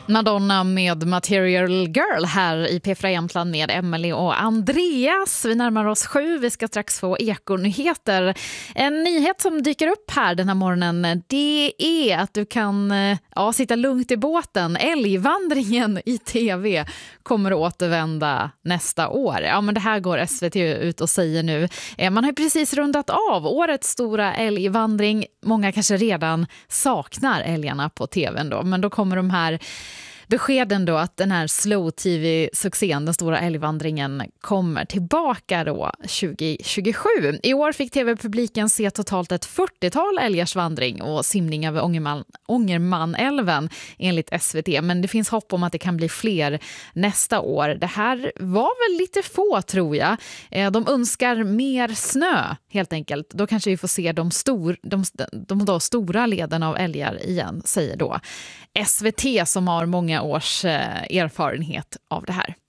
Madonna med Material Girl här i P4 Jämtland med Emily och Andreas. Vi närmar oss 7. Vi ska strax få ekonyheter. En nyhet som dyker upp här den här morgonen, det är att du kan sitta lugnt i båten. Älgvandringen i tv kommer att återvända nästa år. Ja, men det här går SVT ut och säger nu. Man har ju precis rundat av årets stora älgvandring. Många kanske redan saknar älgarna på tvn då, men då kommer de här beskeden då att den här slow-tv-succén, den stora älgvandringen, kommer tillbaka då 2027. I år fick tv-publiken se totalt ett 40-tal älgars vandring och simning över Ångermanälven enligt SVT. Men det finns hopp om att det kan bli fler nästa år. Det här var väl lite få, tror jag. De önskar mer snö helt enkelt. Då kanske vi får se de stora leden av älgar igen, säger då SVT som har många års erfarenhet av det här.